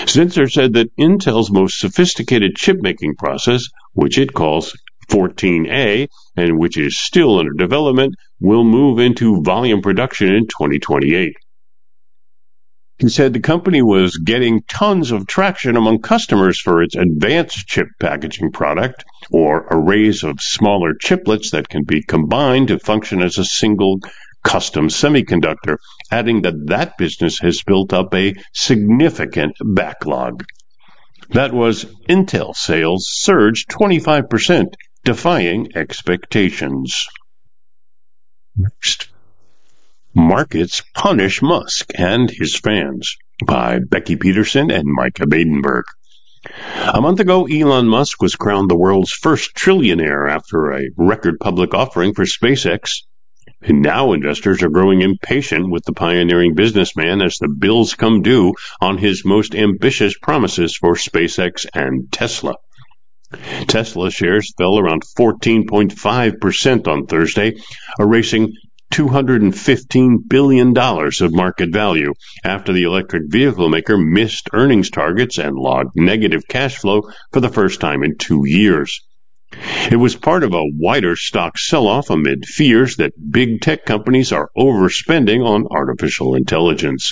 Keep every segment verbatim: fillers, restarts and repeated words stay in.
Zinsser said that Intel's most sophisticated chip-making process, which it calls fourteen A, and which is still under development, will move into volume production in twenty twenty-eight. He said the company was getting tons of traction among customers for its advanced chip packaging product, or arrays of smaller chiplets that can be combined to function as a single custom semiconductor, adding that that business has built up a significant backlog. That was Intel sales surged twenty-five percent, defying expectations. Next. Markets Punish Musk and His Fans, by Becky Peterson and Micah Badenberg. A month ago, Elon Musk was crowned the world's first trillionaire after a record public offering for SpaceX. And now investors are growing impatient with the pioneering businessman as the bills come due on his most ambitious promises for SpaceX and Tesla. Tesla shares fell around fourteen point five percent on Thursday, erasing two hundred fifteen billion dollars of market value after the electric vehicle maker missed earnings targets and logged negative cash flow for the first time in two years. It was part of a wider stock sell-off amid fears that big tech companies are overspending on artificial intelligence.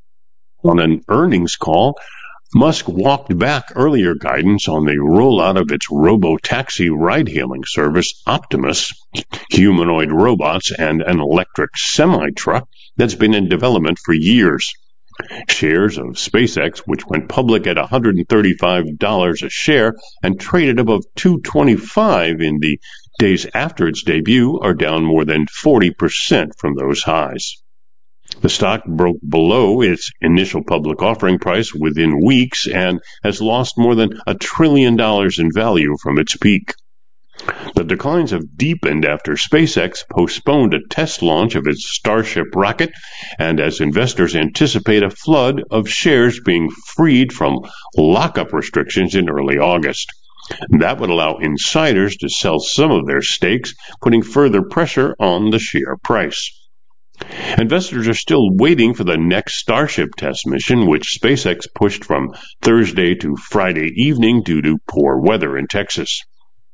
On an earnings call, Musk walked back earlier guidance on the rollout of its robo-taxi ride-hailing service, Optimus, humanoid robots, and an electric semi-truck that's been in development for years. Shares of SpaceX, which went public at one hundred thirty-five dollars a share and traded above two hundred twenty-five dollars in the days after its debut, are down more than forty percent from those highs. The stock broke below its initial public offering price within weeks and has lost more than a trillion dollars in value from its peak. The declines have deepened after SpaceX postponed a test launch of its Starship rocket, and as investors anticipate a flood of shares being freed from lockup restrictions in early August. That would allow insiders to sell some of their stakes, putting further pressure on the share price. Investors are still waiting for the next Starship test mission, which SpaceX pushed from Thursday to Friday evening due to poor weather in Texas.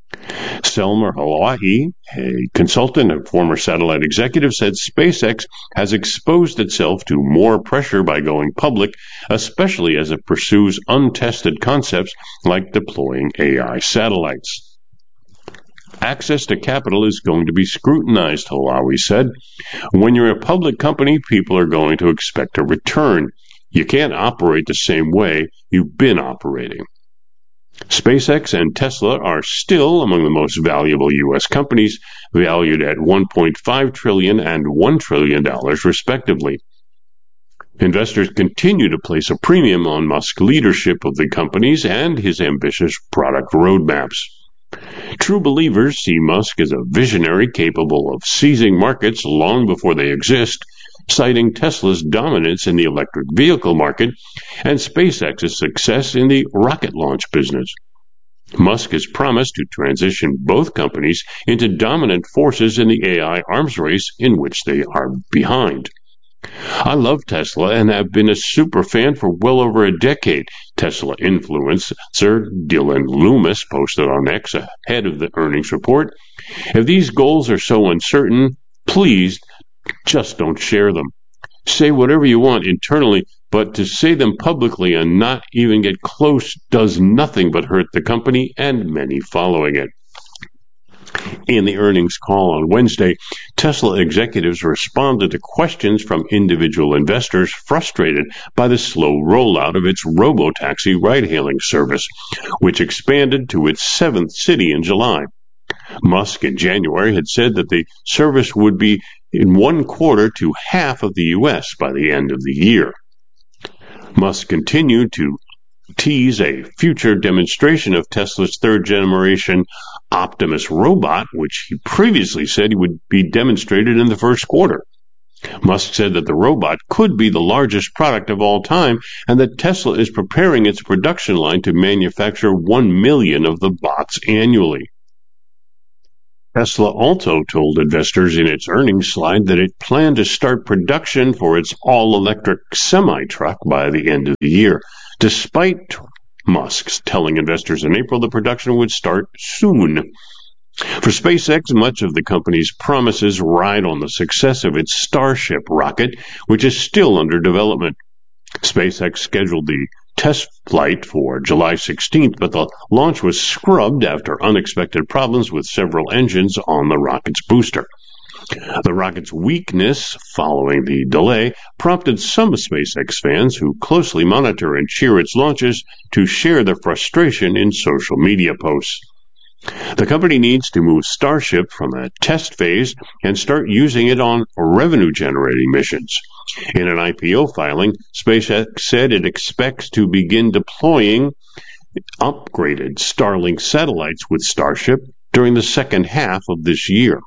Selmer Hawaii, a consultant and former satellite executive, said SpaceX has exposed itself to more pressure by going public, especially as it pursues untested concepts like deploying A I satellites. Access to capital is going to be scrutinized, Hawaii said. When you're a public company, people are going to expect a return. You can't operate the same way you've been operating. SpaceX and Tesla are still among the most valuable U S companies, valued at one point five trillion dollars and one trillion dollars respectively. Investors continue to place a premium on Musk's leadership of the companies and his ambitious product roadmaps. True believers see Musk as a visionary capable of seizing markets long before they exist, citing Tesla's dominance in the electric vehicle market and SpaceX's success in the rocket launch business. Musk has promised to transition both companies into dominant forces in the A I arms race in which they are behind. I love Tesla and have been a super fan for well over a decade, Tesla influencer Dylan Loomis posted on X ahead of the earnings report. If these goals are so uncertain, please just don't share them. Say whatever you want internally, but to say them publicly and not even get close does nothing but hurt the company and many following it. In the earnings call on Wednesday, Tesla executives responded to questions from individual investors frustrated by the slow rollout of its robo-taxi ride-hailing service, which expanded to its seventh city in July. Musk in January had said that the service would be in one quarter to half of the U S by the end of the year. Musk continued to tease a future demonstration of Tesla's third-generation Optimus robot, which he previously said he would be demonstrated in the first quarter. Musk said that the robot could be the largest product of all time and that Tesla is preparing its production line to manufacture one million of the bots annually. Tesla also told investors in its earnings slide that it planned to start production for its all-electric semi-truck by the end of the year. despite Musk's telling investors in April the production would start soon. For SpaceX, much of the company's promises ride on the success of its Starship rocket, which is still under development. SpaceX scheduled the test flight for July sixteenth, but the launch was scrubbed after unexpected problems with several engines on the rocket's booster. The rocket's weakness following the delay prompted some SpaceX fans who closely monitor and cheer its launches to share their frustration in social media posts. The company needs to move Starship from a test phase and start using it on revenue-generating missions. In an I P O filing, SpaceX said it expects to begin deploying upgraded Starlink satellites with Starship during the second half of this year.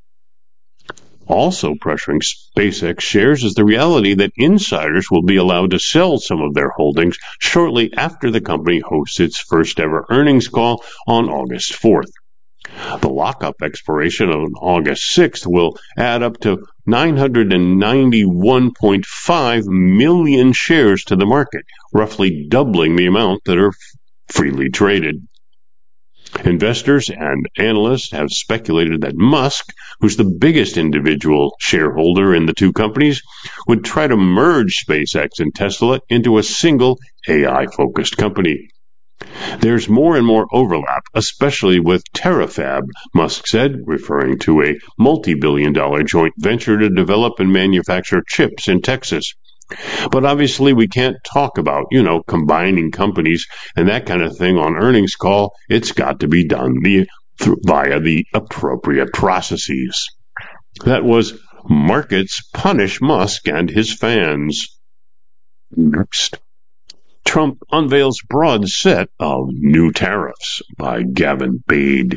Also pressuring SpaceX shares is the reality that insiders will be allowed to sell some of their holdings shortly after the company hosts its first-ever earnings call on August fourth. The lockup expiration on August sixth will add up to nine hundred ninety-one point five million shares to the market, roughly doubling the amount that are freely traded. Investors and analysts have speculated that Musk, who's the biggest individual shareholder in the two companies, would try to merge SpaceX and Tesla into a single A I-focused company. There's more and more overlap, especially with Terafab, Musk said, referring to a multi-billion dollar joint venture to develop and manufacture chips in Texas. But obviously we can't talk about, you know, combining companies and that kind of thing on earnings call. It's got to be done via, via the appropriate processes. That was Markets Punish Musk and His Fans. Next. Trump unveils broad set of new tariffs by Gavin Bade.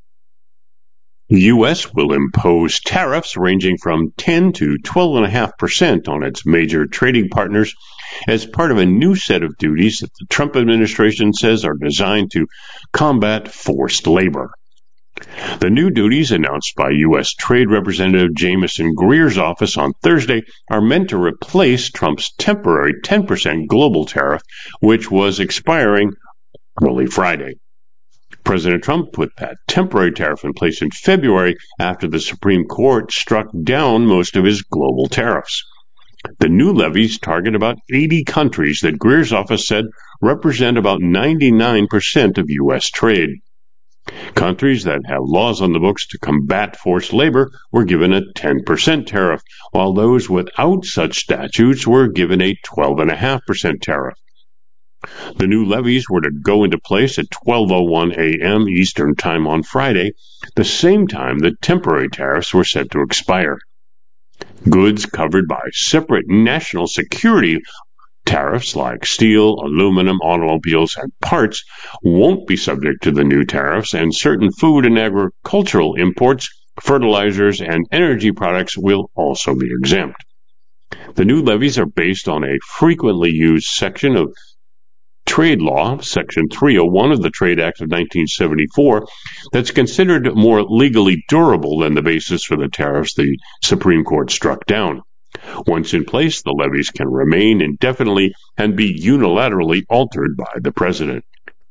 The U S will impose tariffs ranging from ten to twelve point five percent on its major trading partners as part of a new set of duties that the Trump administration says are designed to combat forced labor. The new duties announced by U S Trade Representative Jamieson Greer's office on Thursday are meant to replace Trump's temporary ten percent global tariff, which was expiring early Friday. President Trump put that temporary tariff in place in February after the Supreme Court struck down most of his global tariffs. The new levies target about eighty countries that Greer's office said represent about ninety-nine percent of U S trade. Countries that have laws on the books to combat forced labor were given a ten percent tariff, while those without such statutes were given a twelve point five percent tariff. The new levies were to go into place at twelve oh one a.m. Eastern Time on Friday, the same time that temporary tariffs were set to expire. Goods covered by separate national security tariffs like steel, aluminum, automobiles, and parts won't be subject to the new tariffs, and certain food and agricultural imports, fertilizers, and energy products will also be exempt. The new levies are based on a frequently used section of trade law, Section three oh one of the Trade Act of nineteen seventy-four, that's considered more legally durable than the basis for the tariffs the Supreme Court struck down. Once in place, the levies can remain indefinitely and be unilaterally altered by the president.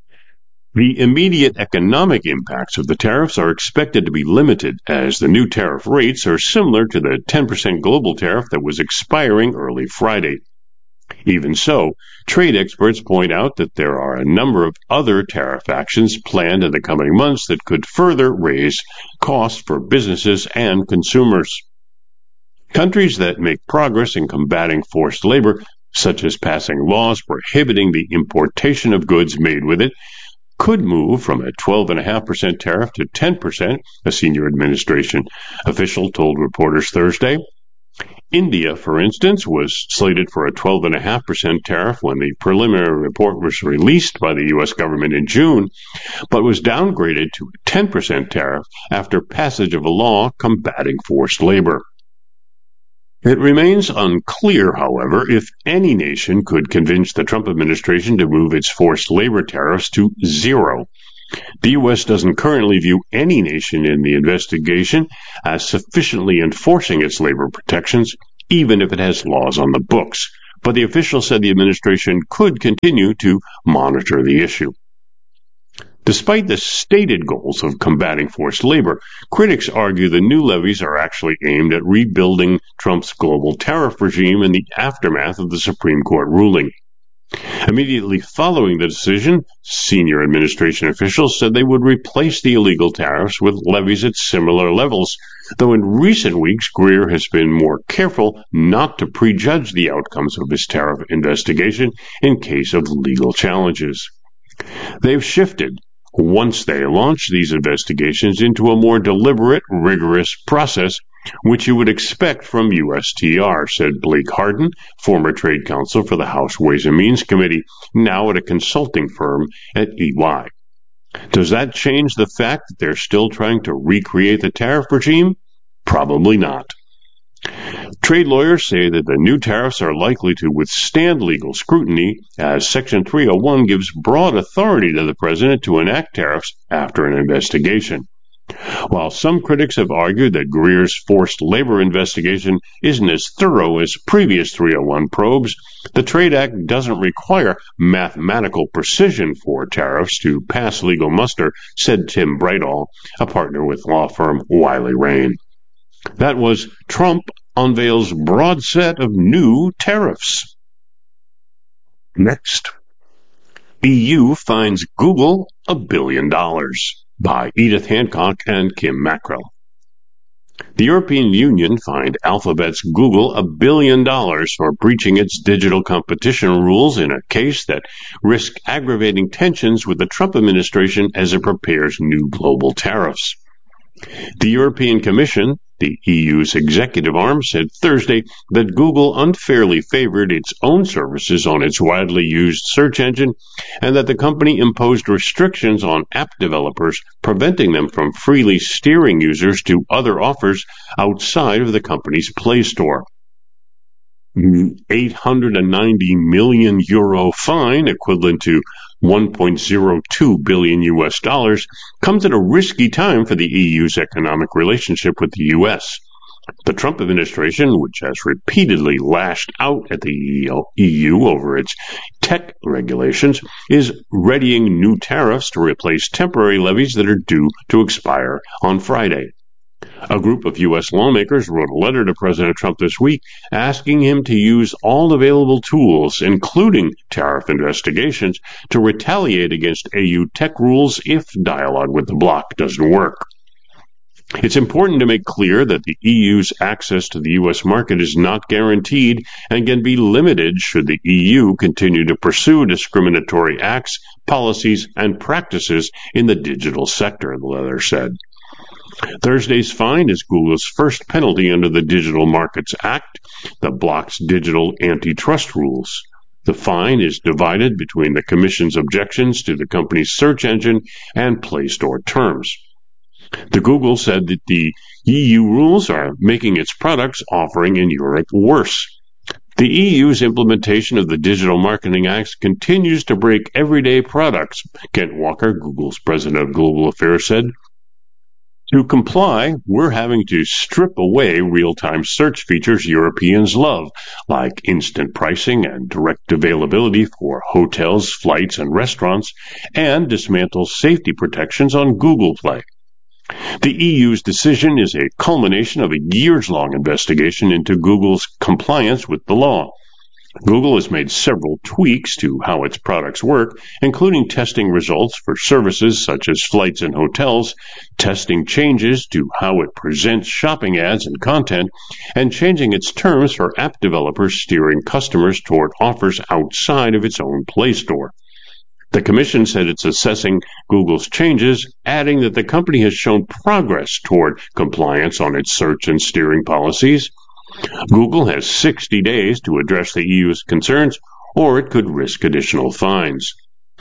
The immediate economic impacts of the tariffs are expected to be limited, as the new tariff rates are similar to the ten percent global tariff that was expiring early Friday. Even so, trade experts point out that there are a number of other tariff actions planned in the coming months that could further raise costs for businesses and consumers. Countries that make progress in combating forced labor, such as passing laws prohibiting the importation of goods made with it, could move from a twelve point five percent tariff to ten percent, a senior administration official told reporters Thursday. India, for instance, was slated for a twelve point five percent tariff when the preliminary report was released by the U S government in June, but was downgraded to a ten percent tariff after passage of a law combating forced labor. It remains unclear, however, if any nation could convince the Trump administration to move its forced labor tariffs to zero. The U S doesn't currently view any nation in the investigation as sufficiently enforcing its labor protections, even if it has laws on the books, but the official said the administration could continue to monitor the issue. Despite the stated goals of combating forced labor, critics argue the new levies are actually aimed at rebuilding Trump's global tariff regime in the aftermath of the Supreme Court ruling. Immediately following the decision, senior administration officials said they would replace the illegal tariffs with levies at similar levels, though in recent weeks Greer has been more careful not to prejudge the outcomes of his tariff investigation in case of legal challenges. They've shifted, once they launch these investigations, into a more deliberate, rigorous process, which you would expect from U S T R, said Blake Hardin, former trade counsel for the House Ways and Means Committee, now at a consulting firm at E Y. Does that change the fact that they're still trying to recreate the tariff regime? Probably not. Trade lawyers say that the new tariffs are likely to withstand legal scrutiny, as Section three oh one gives broad authority to the president to enact tariffs after an investigation. While some critics have argued that Greer's forced labor investigation isn't as thorough as previous three oh one probes, the Trade Act doesn't require mathematical precision for tariffs to pass legal muster, said Tim Brightall, a partner with law firm Wiley Rain. That was Trump unveils broad set of new tariffs. Next, E U fines Google a billion dollars, by Edith Hancock and Kim Mackrell. The European Union fined Alphabet's Google a billion dollars for breaching its digital competition rules in a case that risks aggravating tensions with the Trump administration as it prepares new global tariffs. The European Commission, the E U's executive arm, said Thursday that Google unfairly favored its own services on its widely used search engine and that the company imposed restrictions on app developers, preventing them from freely steering users to other offers outside of the company's Play Store. eight hundred ninety million euro fine, equivalent to one point zero two billion U S dollars, comes at a risky time for the E U's economic relationship with the U S. The Trump administration, which has repeatedly lashed out at the E U over its tech regulations, is readying new tariffs to replace temporary levies that are due to expire on Friday. A group of U S lawmakers wrote a letter to President Trump this week asking him to use all available tools, including tariff investigations, to retaliate against E U tech rules if dialogue with the bloc doesn't work. It's important to make clear that the E U's access to the U S market is not guaranteed and can be limited should the E U continue to pursue discriminatory acts, policies, and practices in the digital sector, the letter said. Thursday's fine is Google's first penalty under the Digital Markets Act, the bloc's digital antitrust rules. The fine is divided between the Commission's objections to the company's search engine and Play Store terms. The Google said that the E U rules are making its products offering in Europe worse. The E U's implementation of the Digital Marketing Act continues to break everyday products, Kent Walker, Google's president of global affairs, said. To comply, we're having to strip away real-time search features Europeans love, like instant pricing and direct availability for hotels, flights, and restaurants, and dismantle safety protections on Google Play. The E U's decision is a culmination of a years-long investigation into Google's compliance with the law. Google has made several tweaks to how its products work, including testing results for services such as flights and hotels, testing changes to how it presents shopping ads and content, and changing its terms for app developers steering customers toward offers outside of its own Play Store. The Commission said it's assessing Google's changes, adding that the company has shown progress toward compliance on its search and steering policies. Google has sixty days to address the E U's concerns, or it could risk additional fines.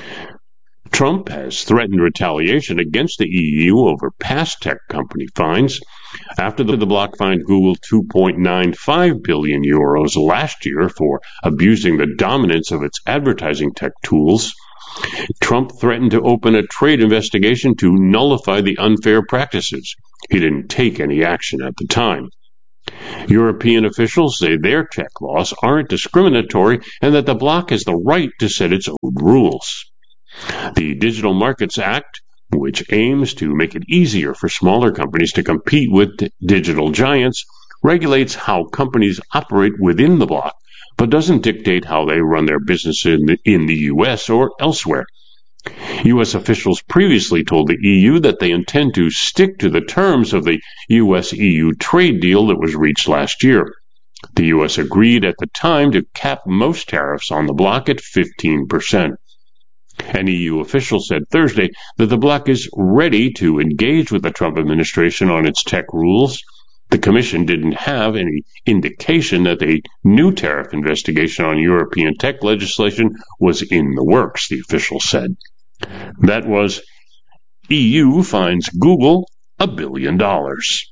Trump has threatened retaliation against the E U over past tech company fines. After the bloc fined Google two point nine five billion euros last year for abusing the dominance of its advertising tech tools, Trump threatened to open a trade investigation to nullify the unfair practices. He didn't take any action at the time. European officials say their tech laws aren't discriminatory and that the bloc has the right to set its own rules. The Digital Markets Act, which aims to make it easier for smaller companies to compete with digital giants, regulates how companies operate within the bloc, but doesn't dictate how they run their business in the, in the U S or elsewhere. U S officials previously told the E U that they intend to stick to the terms of the U S E U trade deal that was reached last year. The U S agreed at the time to cap most tariffs on the bloc at fifteen percent. An E U official said Thursday that the bloc is ready to engage with the Trump administration on its tech rules. The Commission didn't have any indication that a new tariff investigation on European tech legislation was in the works, the official said. That was E U fines Google a billion dollars.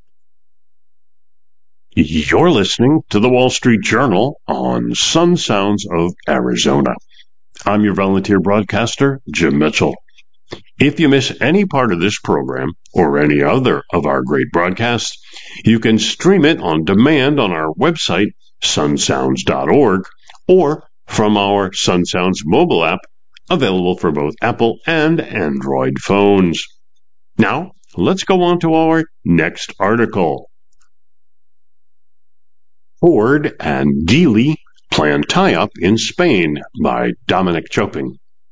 You're listening to the Wall Street Journal on Sun Sounds of Arizona. I'm your volunteer broadcaster, Jim Mitchell. If you miss any part of this program or any other of our great broadcasts, you can stream it on demand on our website, sun sounds dot org, or from our Sun Sounds mobile app, available for both Apple and Android phones. Now, let's go on to our next article. Ford and Geely plan tie-up in Spain, by Dominic Chopin.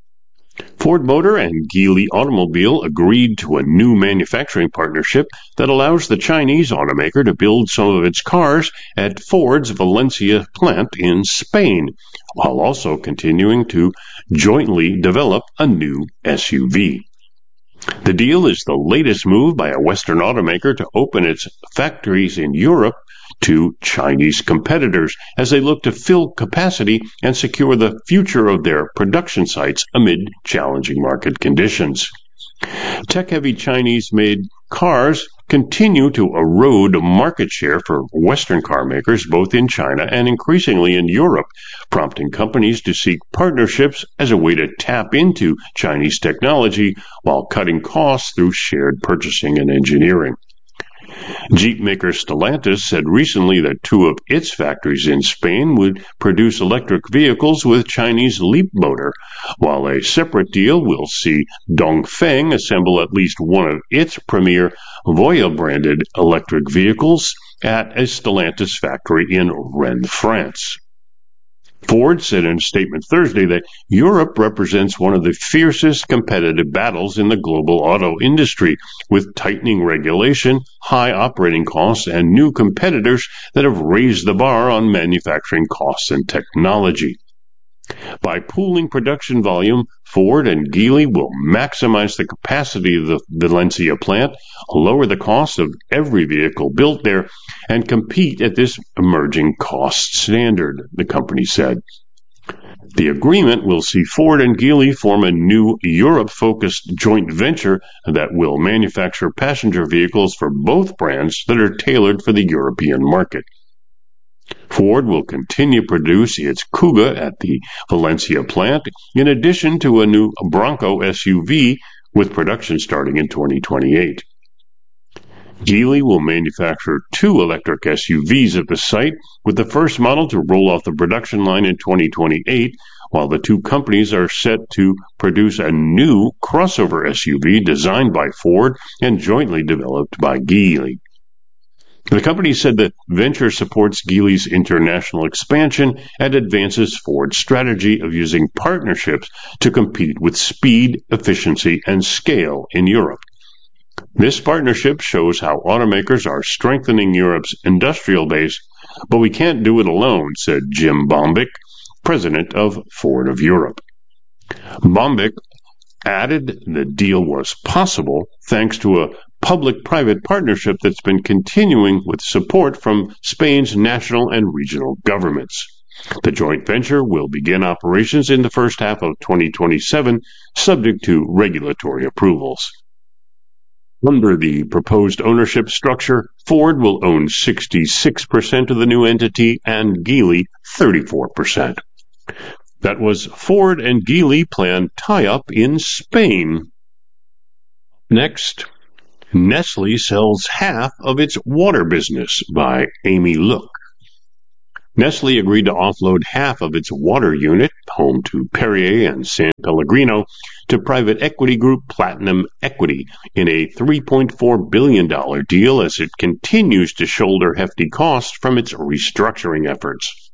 Ford Motor and Geely Automobile agreed to a new manufacturing partnership that allows the Chinese automaker to build some of its cars at Ford's Valencia plant in Spain, while also continuing to jointly develop a new S U V. The deal is the latest move by a Western automaker to open its factories in Europe to Chinese competitors as they look to fill capacity and secure the future of their production sites amid challenging market conditions. Tech-heavy Chinese-made cars continue to erode market share for Western car makers both in China and increasingly in Europe, prompting companies to seek partnerships as a way to tap into Chinese technology while cutting costs through shared purchasing and engineering. Jeep maker Stellantis said recently that two of its factories in Spain would produce electric vehicles with Chinese Leapmotor, while a separate deal will see Dongfeng assemble at least one of its premier Voya-branded electric vehicles at a Stellantis factory in Rennes, France. Ford said in a statement Thursday that Europe represents one of the fiercest competitive battles in the global auto industry, with tightening regulation, high operating costs, and new competitors that have raised the bar on manufacturing costs and technology. By pooling production volume, Ford and Geely will maximize the capacity of the Valencia plant, lower the cost of every vehicle built there, and compete at this emerging cost standard, the company said. The agreement will see Ford and Geely form a new Europe-focused joint venture that will manufacture passenger vehicles for both brands that are tailored for the European market. Ford will continue to produce its Kuga at the Valencia plant, in addition to a new Bronco S U V, with production starting in twenty twenty-eight. Geely will manufacture two electric S U Vs at the site, with the first model to roll off the production line in twenty twenty-eight, while the two companies are set to produce a new crossover S U V designed by Ford and jointly developed by Geely. The company said the venture supports Geely's international expansion and advances Ford's strategy of using partnerships to compete with speed, efficiency, and scale in Europe. This partnership shows how automakers are strengthening Europe's industrial base, but we can't do it alone, said Jim Bombick, president of Ford of Europe. Bombick added the deal was possible thanks to a public-private partnership that's been continuing with support from Spain's national and regional governments. The joint venture will begin operations in the first half of twenty twenty-seven, subject to regulatory approvals. Under the proposed ownership structure, Ford will own sixty-six percent of the new entity and Geely thirty-four percent. That was Ford and Geely plan tie-up in Spain. Next, Nestle sells half of its water business, by Amy Look. Nestle agreed to offload half of its water unit, home to Perrier and San Pellegrino, to private equity group Platinum Equity in a three point four billion dollars deal as it continues to shoulder hefty costs from its restructuring efforts.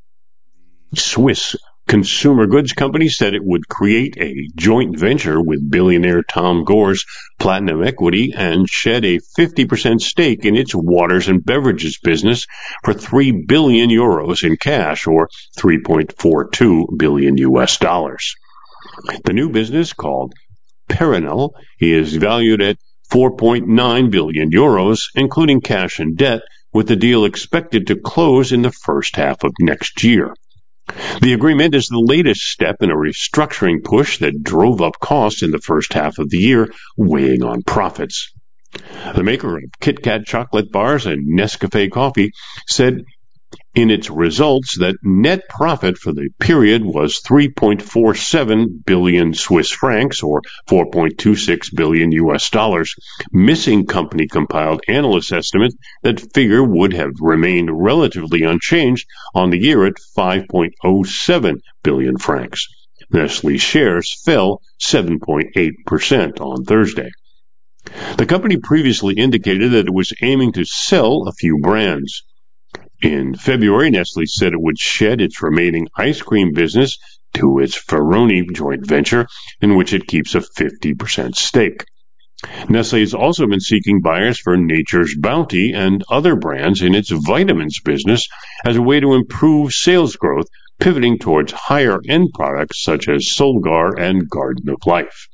Swiss consumer goods company said it would create a joint venture with billionaire Tom Gore's Platinum Equity and shed a fifty percent stake in its waters and beverages business for three billion euros in cash, or three point four two billion U S dollars. The new business, called Perinal, is valued at four point nine billion euros, including cash and debt, with the deal expected to close in the first half of next year. The agreement is the latest step in a restructuring push that drove up costs in the first half of the year, weighing on profits. The maker of Kit Kat chocolate bars and Nescafé coffee said in its results that net profit for the period was three point four seven billion Swiss francs, or four point two six billion U S dollars, missing company-compiled analyst estimates that figure would have remained relatively unchanged on the year at five point oh seven billion francs. Nestle shares fell seven point eight percent on Thursday. The company previously indicated that it was aiming to sell a few brands. In February, Nestle said it would shed its remaining ice cream business to its Ferroni joint venture, in which it keeps a fifty percent stake. Nestle has also been seeking buyers for Nature's Bounty and other brands in its vitamins business as a way to improve sales growth, pivoting towards higher-end products such as Solgar and Garden of Life.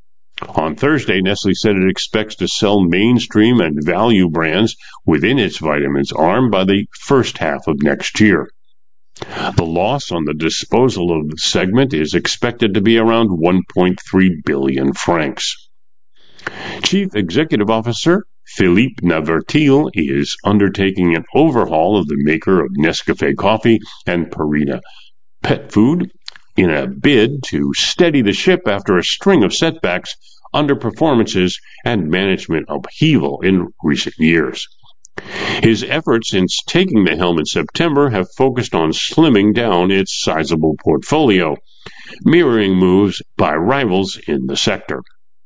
On Thursday, Nestle said it expects to sell mainstream and value brands within its vitamins arm by the first half of next year. The loss on the disposal of the segment is expected to be around one point three billion francs. Chief Executive Officer Philippe Navertil is undertaking an overhaul of the maker of Nescafé coffee and Purina pet food in a bid to steady the ship after a string of setbacks, underperformances, and management upheaval in recent years. His efforts since taking the helm in September have focused on slimming down its sizable portfolio, mirroring moves by rivals in the sector.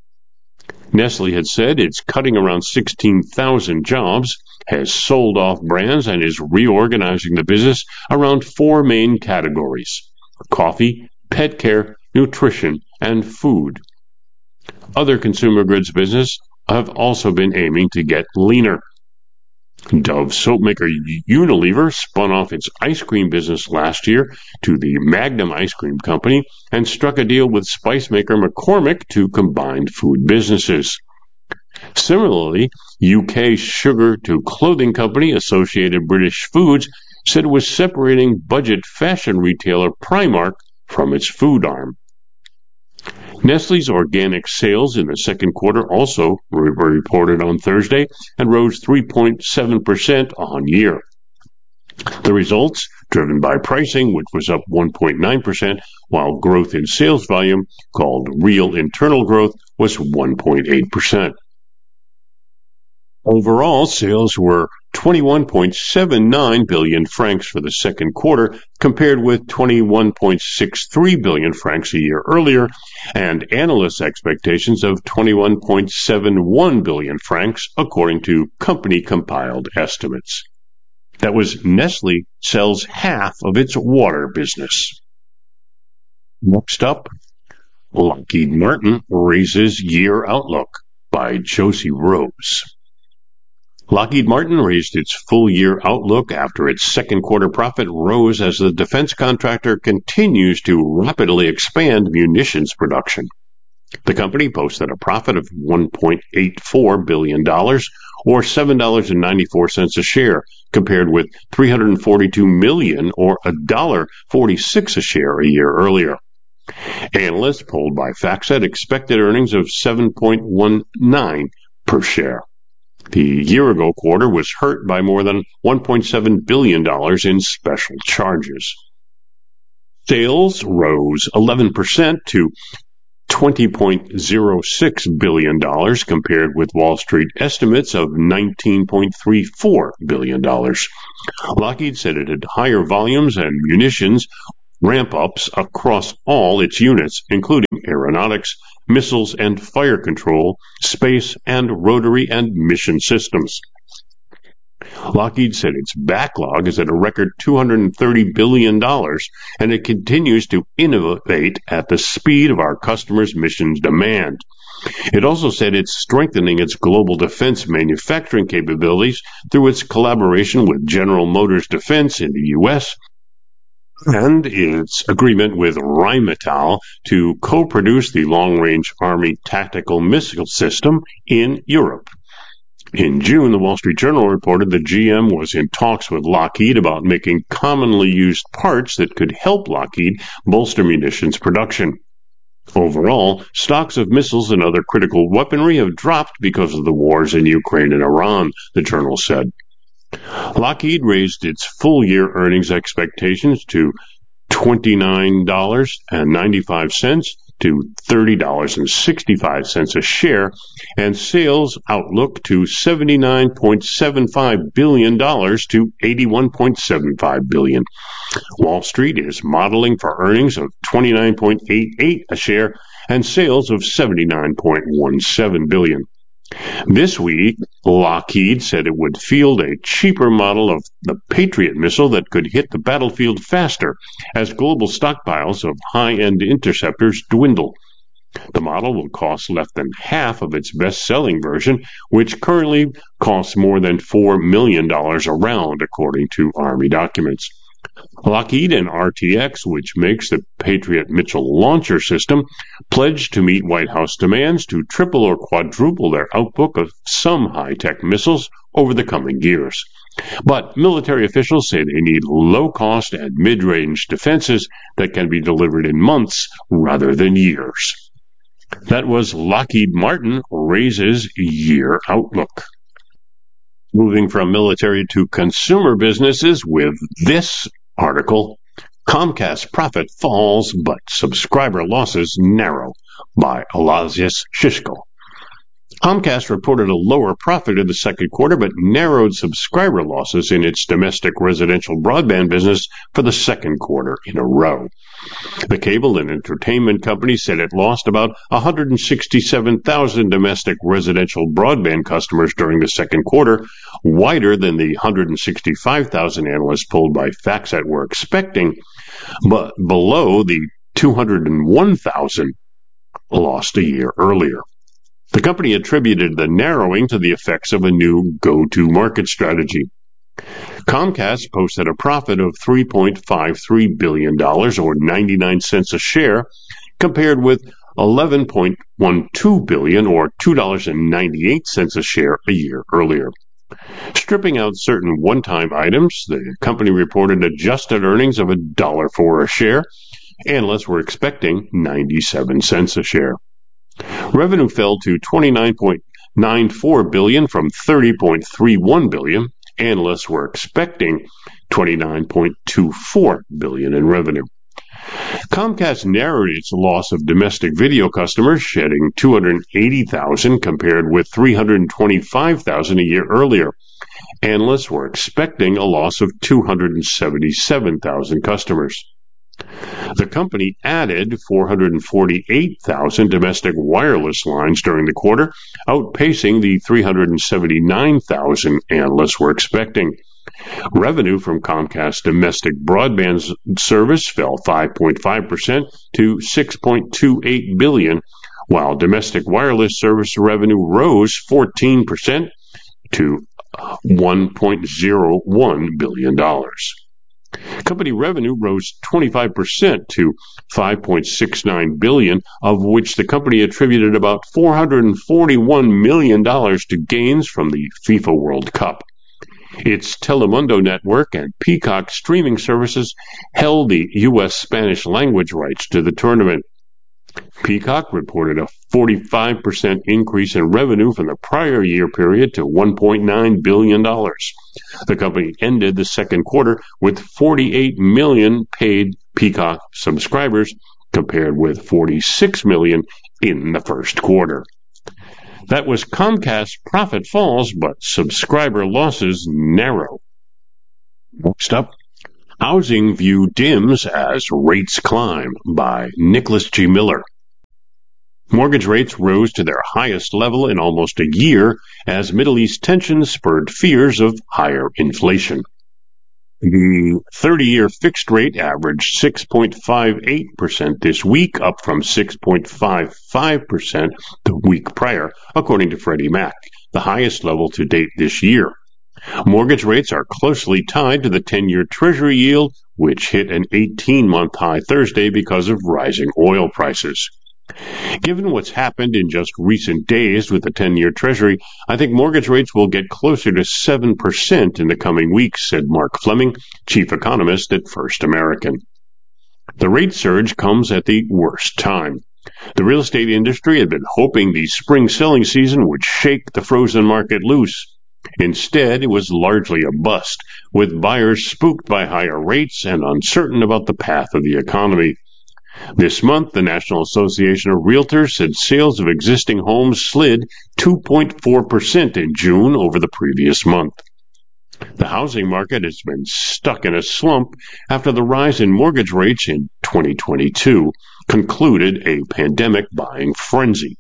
Nestle had said it's cutting around sixteen thousand jobs, has sold off brands, and is reorganizing the business around four main categories: coffee, pet care, nutrition, and food. Other consumer goods businesses have also been aiming to get leaner. Dove soap maker Unilever spun off its ice cream business last year to the Magnum Ice Cream Company and struck a deal with spice maker McCormick to combine food businesses. Similarly, U K sugar-to-clothing company Associated British Foods said it was separating budget fashion retailer Primark from its food arm. Nestle's organic sales in the second quarter also were reported on Thursday and rose three point seven percent on year. The results, driven by pricing, which was up one point nine percent, while growth in sales volume, called real internal growth, was one point eight percent. Overall, sales were twenty-one point seven nine billion francs for the second quarter, compared with twenty-one point six three billion francs a year earlier, and analysts' expectations of twenty-one point seven one billion francs, according to company-compiled estimates. That was Nestle sells half of its water business. Next up, Lockheed Martin raises year outlook, by Josie Rose. Lockheed Martin raised its full-year outlook after its second quarter profit rose as the defense contractor continues to rapidly expand munitions production. The company posted a profit of one point eight four billion dollars, or seven dollars and ninety-four cents a share, compared with three hundred forty-two million dollars, or one dollar and forty-six cents a share a year earlier. Analysts polled by FactSet expected earnings of seven point one nine per share. The year-ago quarter was hurt by more than one point seven billion dollars in special charges. Sales rose eleven percent to twenty point zero six billion dollars compared with Wall Street estimates of nineteen point three four billion dollars. Lockheed said it had higher volumes and munitions ramp-ups across all its units, including aeronautics, missiles and fire control, space and rotary and mission systems. Lockheed said its backlog is at a record two hundred thirty billion dollars, and it continues to innovate at the speed of our customers' missions demand. It also said it's strengthening its global defense manufacturing capabilities through its collaboration with General Motors Defense in the U S and its agreement with Rheinmetall to co-produce the Long-Range Army Tactical Missile System in Europe. In June, the Wall Street Journal reported that G M was in talks with Lockheed about making commonly used parts that could help Lockheed bolster munitions production. Overall, stocks of missiles and other critical weaponry have dropped because of the wars in Ukraine and Iran, the journal said. Lockheed raised its full-year earnings expectations to twenty-nine dollars and ninety-five cents to thirty dollars and sixty-five cents a share, and sales outlook to seventy-nine point seven five billion dollars to eighty-one point seven five billion dollars. Wall Street is modeling for earnings of twenty-nine point eight eight a share and sales of seventy-nine point one seven billion dollars. This week, Lockheed said it would field a cheaper model of the Patriot missile that could hit the battlefield faster as global stockpiles of high-end interceptors dwindle. The model will cost less than half of its best-selling version, which currently costs more than four million dollars a round, according to Army documents. Lockheed and R T X, which makes the Patriot missile launcher system, pledged to meet White House demands to triple or quadruple their output of some high-tech missiles over the coming years. But military officials say they need low-cost and mid-range defenses that can be delivered in months rather than years. That was Lockheed Martin raises year outlook. Moving from military to consumer businesses with this article, Comcast profit falls but subscriber losses narrow, by Aloysius Shishko. Comcast reported a lower profit in the second quarter but narrowed subscriber losses in its domestic residential broadband business for the second quarter in a row. The cable and entertainment company said it lost about one hundred sixty-seven thousand domestic residential broadband customers during the second quarter, wider than the one hundred sixty-five thousand analysts polled by FactSet were expecting, but below the two hundred one thousand lost a year earlier. The company attributed the narrowing to the effects of a new go-to-market strategy. Comcast posted a profit of three point five three billion dollars, or ninety-nine cents a share, compared with eleven point one two billion dollars, or two dollars and ninety-eight cents a share a year earlier. Stripping out certain one-time items, the company reported adjusted earnings of one dollar four a share. Analysts were expecting ninety-seven cents a share. Revenue fell to twenty-nine point nine four billion dollars from thirty point three one billion dollars. Analysts were expecting twenty-nine point two four billion dollars in revenue. Comcast narrowed its loss of domestic video customers, shedding two hundred eighty thousand compared with three hundred twenty-five thousand a year earlier. Analysts were expecting a loss of two hundred seventy-seven thousand customers. The company added four hundred forty-eight thousand domestic wireless lines during the quarter, outpacing the three hundred seventy-nine thousand analysts were expecting. Revenue from Comcast domestic broadband service fell five point five percent to six point two eight billion dollars, while domestic wireless service revenue rose fourteen percent to one point zero one billion dollars. Company revenue rose twenty-five percent to five point six nine billion dollars, of which the company attributed about four hundred forty-one million dollars to gains from the FIFA World Cup. Its Telemundo network and Peacock streaming services held the U S Spanish language rights to the tournament. Peacock reported a forty-five percent increase in revenue from the prior year period to one point nine billion dollars. The company ended the second quarter with forty-eight million paid Peacock subscribers, compared with forty-six million dollars in the first quarter. That was Comcast's profit falls, but subscriber losses narrow. Next up, Housing View dims as rates climb by Nicholas G. Miller. Mortgage rates rose to their highest level in almost a year as Middle East tensions spurred fears of higher inflation. The thirty-year fixed rate averaged six point five eight percent this week, up from six point five five percent the week prior, according to Freddie Mac, the highest level to date this year. Mortgage rates are closely tied to the ten-year Treasury yield, which hit an eighteen-month high Thursday because of rising oil prices. Given what's happened in just recent days with the ten-year Treasury, I think mortgage rates will get closer to seven percent in the coming weeks, said Mark Fleming, chief economist at First American. The rate surge comes at the worst time. The real estate industry had been hoping the spring selling season would shake the frozen market loose. Instead, it was largely a bust, with buyers spooked by higher rates and uncertain about the path of the economy. This month, the National Association of Realtors said sales of existing homes slid two point four percent in June over the previous month. The housing market has been stuck in a slump after the rise in mortgage rates in twenty twenty-two concluded a pandemic buying frenzy.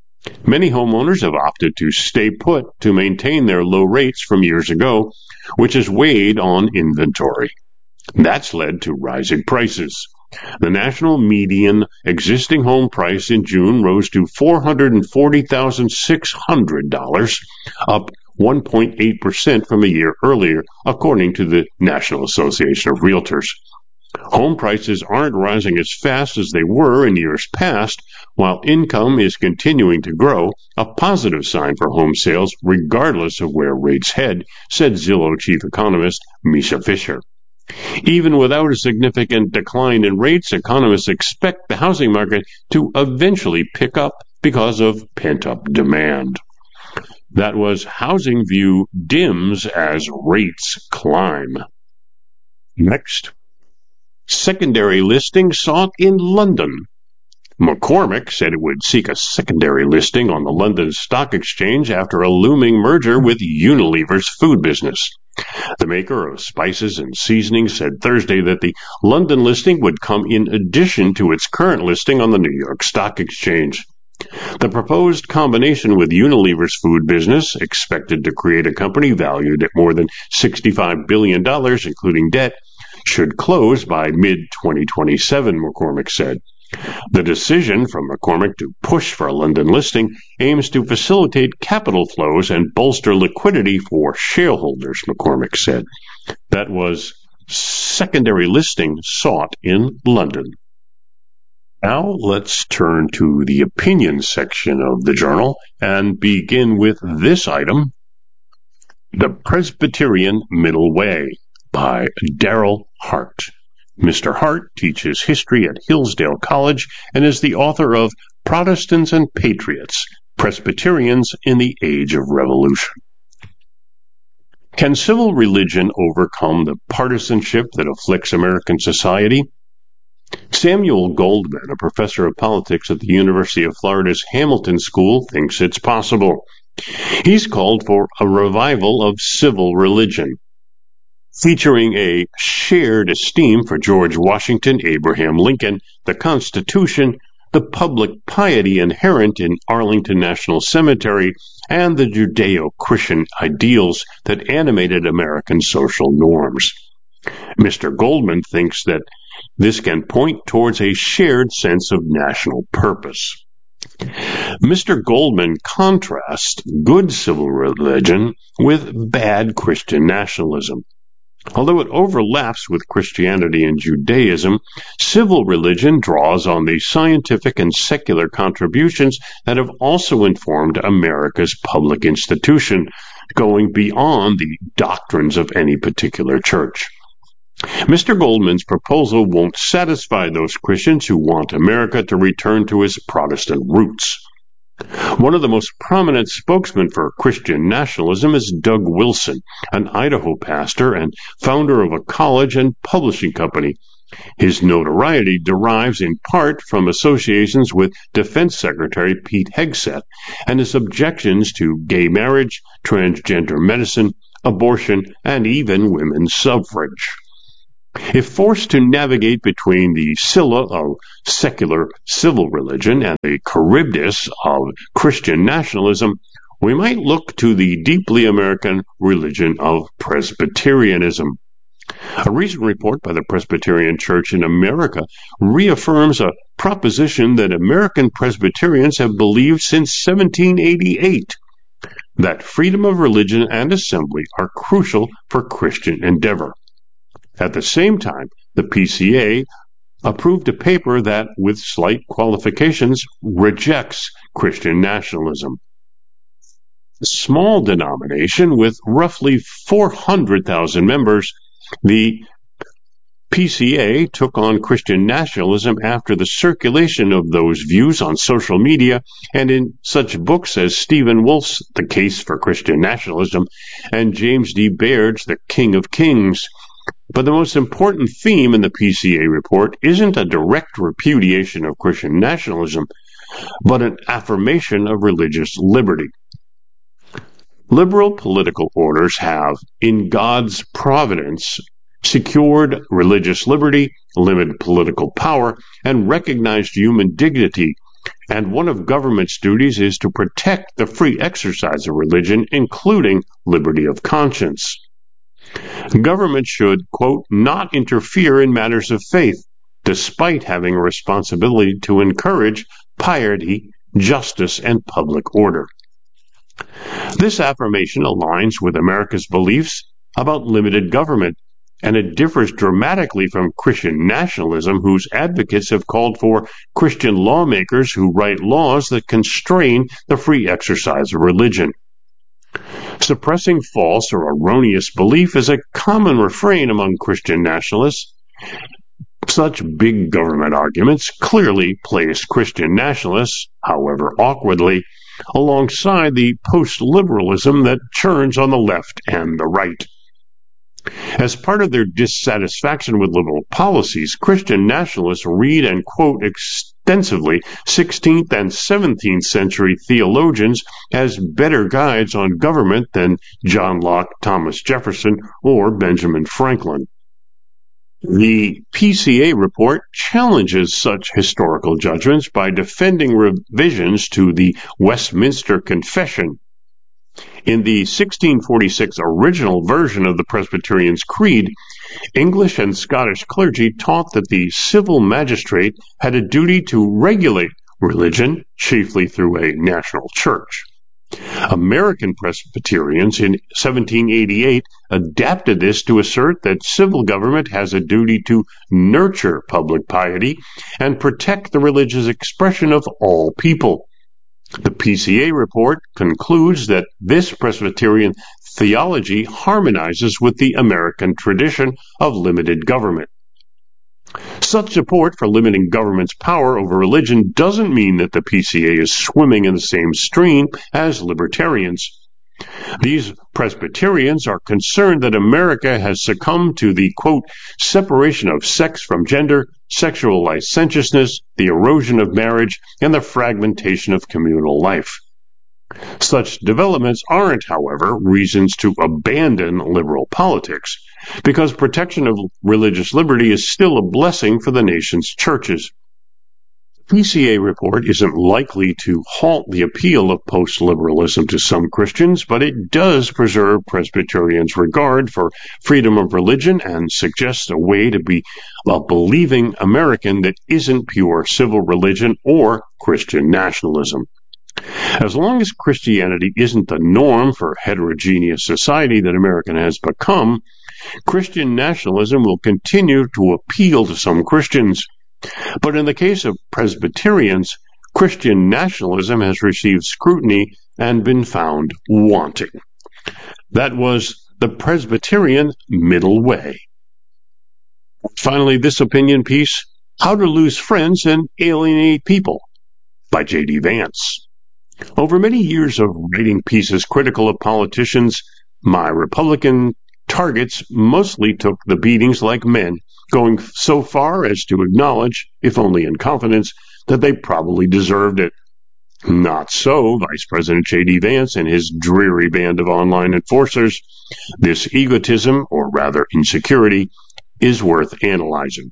Many homeowners have opted to stay put to maintain their low rates from years ago, which has weighed on inventory. That's led to rising prices. The national median existing home price in June rose to four hundred forty thousand six hundred dollars, up one point eight percent from a year earlier, according to the National Association of Realtors. Home prices aren't rising as fast as they were in years past, while income is continuing to grow, a positive sign for home sales regardless of where rates head, said Zillow chief economist Misha Fisher. Even without a significant decline in rates, economists expect the housing market to eventually pick up because of pent-up demand. That was Housing View dims as rates climb. Next, secondary listing sought in London. McCormick said it would seek a secondary listing on the London Stock Exchange after a looming merger with Unilever's food business. The maker of spices and seasonings said Thursday that the London listing would come in addition to its current listing on the New York Stock Exchange. The proposed combination with Unilever's food business, expected to create a company valued at more than sixty-five billion dollars, including debt, should close by mid twenty twenty-seven, McCormick said. The decision from McCormick to push for a London listing aims to facilitate capital flows and bolster liquidity for shareholders, McCormick said. That was secondary listing sought in London. Now let's turn to the opinion section of the journal and begin with this item, The Presbyterian Middle Way by Darrell Hart. Mister Hart teaches history at Hillsdale College and is the author of Protestants and Patriots, Presbyterians in the Age of Revolution. Can civil religion overcome the partisanship that afflicts American society? Samuel Goldman, a professor of politics at the University of Florida's Hamilton School, thinks it's possible. He's called for a revival of civil religion, featuring a shared esteem for George Washington, Abraham Lincoln, the Constitution, the public piety inherent in Arlington National Cemetery, and the Judeo-Christian ideals that animated American social norms. Mister Goldman thinks that this can point towards a shared sense of national purpose. Mister Goldman contrasts good civil religion with bad Christian nationalism. Although it overlaps with Christianity and Judaism, civil religion draws on the scientific and secular contributions that have also informed America's public institution, going beyond the doctrines of any particular church. Mister Goldman's proposal won't satisfy those Christians who want America to return to its Protestant roots. One of the most prominent spokesmen for Christian nationalism is Doug Wilson, an Idaho pastor and founder of a college and publishing company. His notoriety derives in part from associations with Defense Secretary Pete Hegseth and his objections to gay marriage, transgender medicine, abortion, and even women's suffrage. If forced to navigate between the Scylla of secular civil religion and the Charybdis of Christian nationalism, we might look to the deeply American religion of Presbyterianism. A recent report by the Presbyterian Church in America reaffirms a proposition that American Presbyterians have believed since seventeen eighty-eight, that freedom of religion and assembly are crucial for Christian endeavor. At the same time, the P C A approved a paper that, with slight qualifications, rejects Christian nationalism. A small denomination with roughly four hundred thousand members, the P C A took on Christian nationalism after the circulation of those views on social media and in such books as Stephen Wolfe's The Case for Christian Nationalism and James D. Baird's The King of Kings. But the most important theme in the P C A report isn't a direct repudiation of Christian nationalism, but an affirmation of religious liberty. Liberal political orders have, in God's providence, secured religious liberty, limited political power, and recognized human dignity, and one of government's duties is to protect the free exercise of religion, including liberty of conscience. Government should, quote, not interfere in matters of faith, despite having a responsibility to encourage piety, justice, and public order. This affirmation aligns with America's beliefs about limited government, and it differs dramatically from Christian nationalism, whose advocates have called for Christian lawmakers who write laws that constrain the free exercise of religion. Suppressing false or erroneous belief is a common refrain among Christian nationalists. Such big government arguments clearly place Christian nationalists, however awkwardly, alongside the post-liberalism that churns on the left and the right. As part of their dissatisfaction with liberal policies, Christian nationalists read and quote extensively sixteenth and seventeenth century theologians as better guides on government than John Locke, Thomas Jefferson, or Benjamin Franklin. The P C A report challenges such historical judgments by defending revisions to the Westminster Confession. In the sixteen forty-six original version of the Presbyterian's Creed, English and Scottish clergy taught that the civil magistrate had a duty to regulate religion, chiefly through a national church. American Presbyterians in seventeen eighty-eight adapted this to assert that civil government has a duty to nurture public piety and protect the religious expression of all people. The P C A report concludes that this Presbyterian theology harmonizes with the American tradition of limited government. Such support for limiting government's power over religion doesn't mean that the P C A is swimming in the same stream as libertarians. These Presbyterians are concerned that America has succumbed to the, quote, separation of sex from gender, sexual licentiousness, the erosion of marriage, and the fragmentation of communal life. Such developments aren't, however, reasons to abandon liberal politics, because protection of religious liberty is still a blessing for the nation's churches. The P C A report isn't likely to halt the appeal of post-liberalism to some Christians, but it does preserve Presbyterians' regard for freedom of religion and suggests a way to be a believing American that isn't pure civil religion or Christian nationalism. As long as Christianity isn't the norm for heterogeneous society that America has become, Christian nationalism will continue to appeal to some Christians. But in the case of Presbyterians, Christian nationalism has received scrutiny and been found wanting. That was the Presbyterian Middle Way. Finally, this opinion piece, How to Lose Friends and Alienate People, by J D Vance. Over many years of writing pieces critical of politicians, my Republican targets mostly took the beatings like men going so far as to acknowledge, if only in confidence, that they probably deserved it. Not so Vice President J D Vance and his dreary band of online enforcers. This egotism, or rather insecurity, is worth analyzing.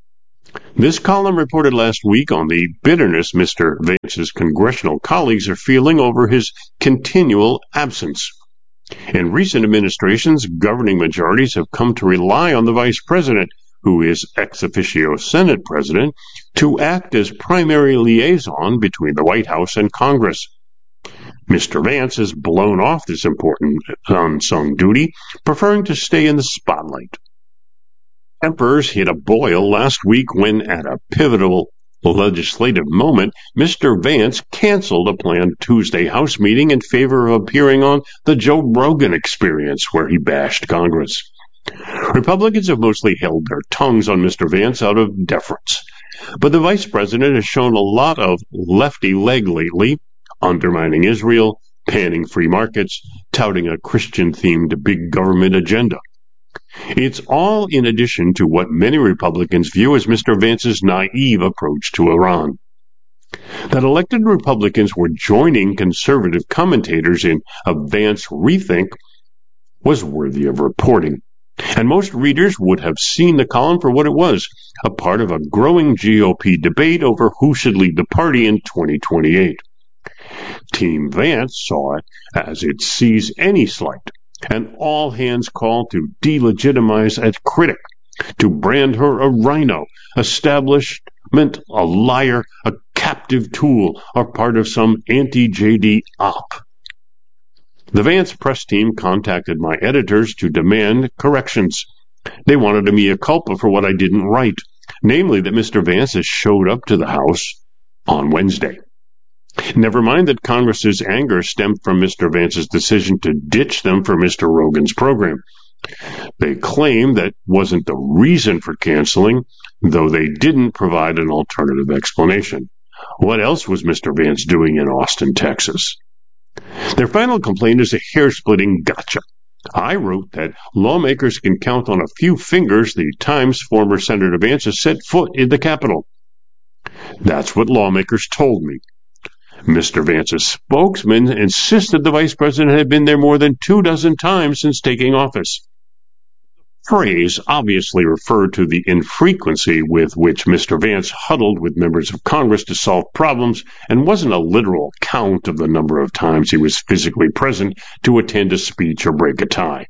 This column reported last week on the bitterness Mister Vance's congressional colleagues are feeling over his continual absence. In recent administrations, governing majorities have come to rely on the Vice President, who is ex officio Senate President, to act as primary liaison between the White House and Congress. Mister Vance has blown off this important unsung duty, preferring to stay in the spotlight. Tempers hit a boil last week when, at a pivotal legislative moment, Mister Vance canceled a planned Tuesday House meeting in favor of appearing on the Joe Rogan Experience, where he bashed Congress. Republicans have mostly held their tongues on Mister Vance out of deference, but the Vice President has shown a lot of lefty leg lately, undermining Israel, panning free markets, touting a Christian-themed big government agenda. It's all in addition to what many Republicans view as Mister Vance's naive approach to Iran. That elected Republicans were joining conservative commentators in a Vance rethink was worthy of reporting, and most readers would have seen the column for what it was, a part of a growing G O P debate over who should lead the party in twenty twenty-eight. Team Vance saw it as it sees any slight, an all-hands call to delegitimize a critic, to brand her a rhino, establishment, a liar, a captive tool, or part of some anti-J D op. The Vance press team contacted my editors to demand corrections. They wanted a mea culpa for what I didn't write, namely that Mister Vance has showed up to the House on Wednesday. Never mind that Congress's anger stemmed from Mister Vance's decision to ditch them for Mister Rogan's program. They claim that wasn't the reason for canceling, though they didn't provide an alternative explanation. What else was Mister Vance doing in Austin, Texas? Their final complaint is a hair-splitting gotcha. I wrote that lawmakers can count on a few fingers the times former Senator Vance has set foot in the Capitol. That's what lawmakers told me. Mister Vance's spokesman insisted the Vice President had been there more than two dozen times since taking office. The phrase obviously referred to the infrequency with which Mister Vance huddled with members of Congress to solve problems, and wasn't a literal count of the number of times he was physically present to attend a speech or break a tie.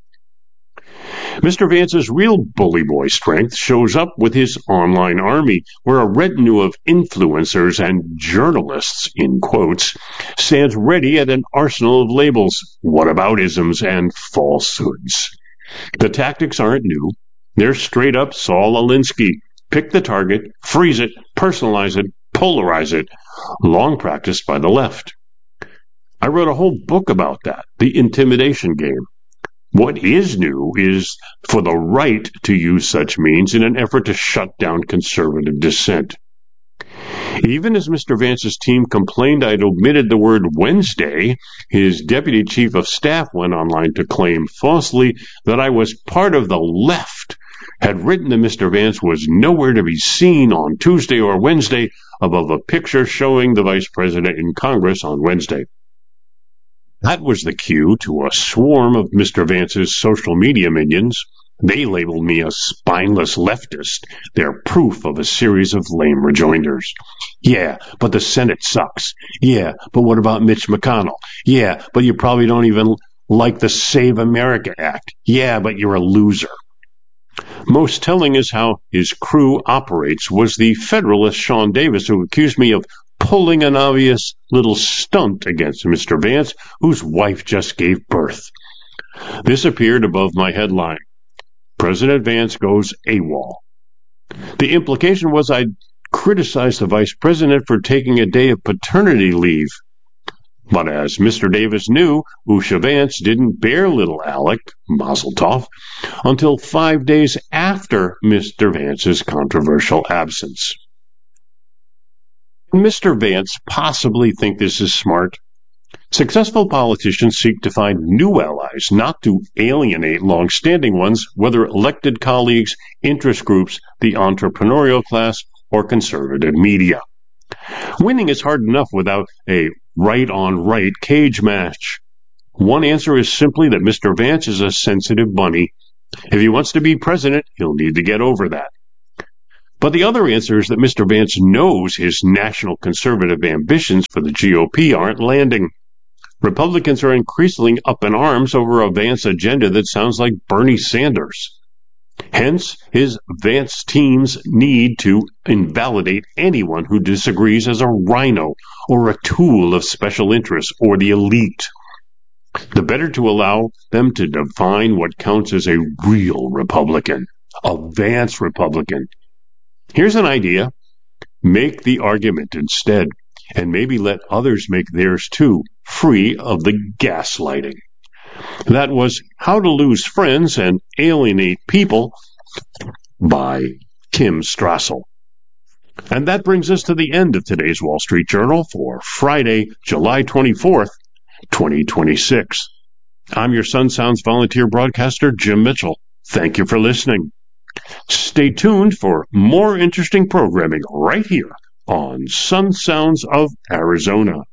Mister Vance's real bully boy strength shows up with his online army, where a retinue of influencers and journalists, in quotes, stands ready at an arsenal of labels, whataboutisms, and falsehoods. The tactics aren't new. They're straight up Saul Alinsky. Pick the target, freeze it, personalize it, polarize it, long practiced by the left. I wrote a whole book about that, The Intimidation Game. What is new is for the right to use such means in an effort to shut down conservative dissent. Even as Mister Vance's team complained I'd omitted the word Wednesday, his deputy chief of staff went online to claim falsely that I was part of the left, had written that Mister Vance was nowhere to be seen on Tuesday or Wednesday above a picture showing the Vice President in Congress on Wednesday. That was the cue to a swarm of Mister Vance's social media minions. They labeled me a spineless leftist, their proof of a series of lame rejoinders. Yeah, but the Senate sucks. Yeah, but what about Mitch McConnell? Yeah, but you probably don't even like the Save America Act. Yeah, but you're a loser. Most telling is how his crew operates was the Federalist Sean Davis, who accused me of pulling an obvious little stunt against Mister Vance, whose wife just gave birth. This appeared above my headline. President Vance goes AWOL. The implication was I'd criticized the Vice President for taking a day of paternity leave. But as Mister Davis knew, Usha Vance didn't bear little Alec, Mazel Tov, until five days after Mister Vance's controversial absence. Can Mister Vance possibly think this is smart? Successful politicians seek to find new allies, not to alienate long-standing ones, whether elected colleagues, interest groups, the entrepreneurial class, or conservative media. Winning is hard enough without a right-on-right cage match. One answer is simply that Mister Vance is a sensitive bunny. If he wants to be president, he'll need to get over that. But the other answer is that Mister Vance knows his national conservative ambitions for the G O P aren't landing. Republicans are increasingly up in arms over a Vance agenda that sounds like Bernie Sanders. Hence, his Vance teams need to invalidate anyone who disagrees as a rhino or a tool of special interests or the elite. The better to allow them to define what counts as a real Republican, a Vance Republican. Here's an idea. Make the argument instead, and maybe let others make theirs too, free of the gaslighting. That was How to Lose Friends and Alienate People by Kim Strassel. And that brings us to the end of today's Wall Street Journal for Friday, July twenty-fourth, twenty twenty-six. I'm your Sun Sounds volunteer broadcaster, Jim Mitchell. Thank you for listening. Stay tuned for more interesting programming right here on Sun Sounds of Arizona.